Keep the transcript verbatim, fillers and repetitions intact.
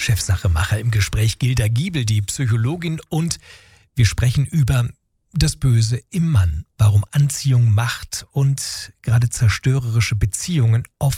Chefsachemacher im Gespräch, Gilda Giebel, die Psychologin, und wir sprechen über das Böse im Mann, warum Anziehung, Macht und gerade zerstörerische Beziehungen oft